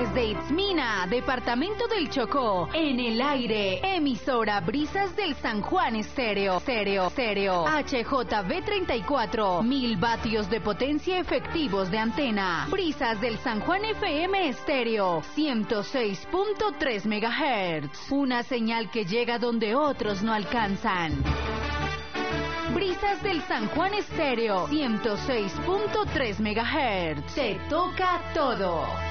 Desde Itzmina, departamento del Chocó, en el aire, emisora Brisas del San Juan Estéreo, HJB 34, 1000 vatios de potencia efectivos de antena. Brisas del San Juan FM Estéreo, 106.3 MHz, una señal que llega donde otros no alcanzan. Brisas del San Juan Estéreo, 106.3 MHz, te toca todo.